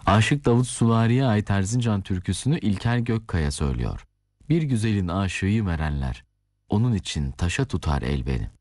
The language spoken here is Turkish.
Aşık Davut Süvari'ye ait Erzincan türküsünü İlker Gökkaya söylüyor. Bir güzelin aşığı verenler, onun için taşa tutar el beni.